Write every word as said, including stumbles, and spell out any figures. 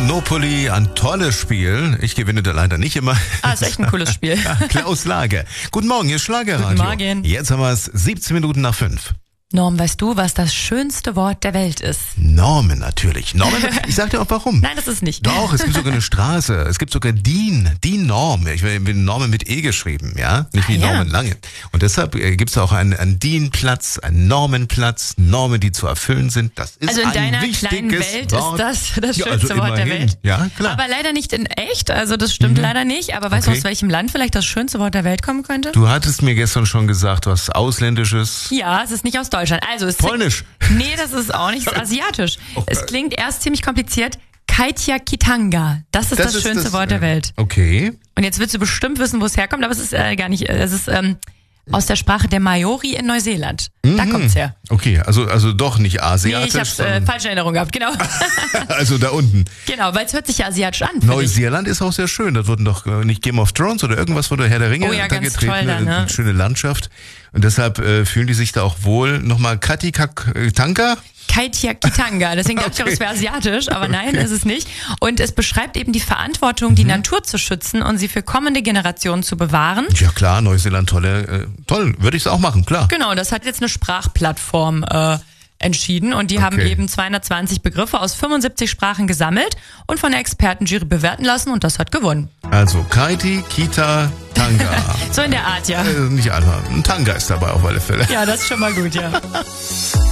Monopoly, ein tolles Spiel. Ich gewinne da leider nicht immer. Ah, ist echt ein cooles Spiel. Klaus Lage. Guten Morgen, hier ist Schlagerradio. Guten Morgen. Jetzt haben wir es siebzehn Minuten nach fünf. Norm, weißt du, was das schönste Wort der Welt ist? Normen natürlich. Normen, ich sag dir auch warum. Nein, das ist nicht. Doch, es gibt sogar eine Straße. Es gibt sogar DIN, DIN-Norm. Ich will Normen mit E geschrieben, ja? Nicht wie Ah, ja. Normen Lange. Und deshalb gibt es auch einen, einen DIN-Platz, einen Normenplatz, Normen, die zu erfüllen sind. Das ist Also in ein deiner wichtiges kleinen Welt Wort. ist das das Ja, schönste also Wort der immerhin. Welt. Ja, klar. Aber leider nicht in echt, also das stimmt Mhm. leider nicht. Aber weißt du, Okay. aus welchem Land vielleicht das schönste Wort der Welt kommen könnte? Du hattest mir gestern schon gesagt, was Ausländisches. Ja, es ist nicht aus Deutschland. Also es Polnisch. Nee, das ist auch nicht, es ist asiatisch. Okay. Es klingt erst ziemlich kompliziert. Kaitiakitanga. Das ist das, ist schönste das, Wort der äh, Welt. Okay. Und jetzt willst du bestimmt wissen, wo es herkommt, aber es ist äh, gar nicht, es ist ähm, aus der Sprache der Maori in Neuseeland. Da Mhm. kommt's her. Okay, also also doch nicht Nee, asiatisch, ich hab's äh, sondern falsche Erinnerung gehabt, genau. also da unten. Genau, weil es hört sich ja asiatisch an. finde ich. Neuseeland ist auch sehr schön. Das wurden doch äh, nicht Game of Thrones oder irgendwas, wo der Herr der Ringe Oh ja, da ganz getreten toll da, hat. ne? Eine schöne Landschaft. Und deshalb äh, fühlen die sich da auch wohl. Nochmal Kaitiakitanga. Kaitiakitanga. Deswegen dachte ich auch, Okay. es wäre asiatisch, aber nein, Okay. ist es nicht. Und es beschreibt eben die Verantwortung, die Natur zu schützen und sie für kommende Generationen zu bewahren. Ja klar, Neuseeland, tolle, äh, toll, würde ich es auch machen, klar. Genau, das hat jetzt eine Sprachplattform äh, entschieden und die haben Okay. eben zweihundertzwanzig Begriffe aus fünfundsiebzig Sprachen gesammelt und von der Expertenjury bewerten lassen und das hat gewonnen. Also Kaiti, Kita, Tanga. So in der Art, ja. äh, nicht einfach, ein Tanga ist dabei auf alle Fälle. Ja, das ist schon mal gut, ja.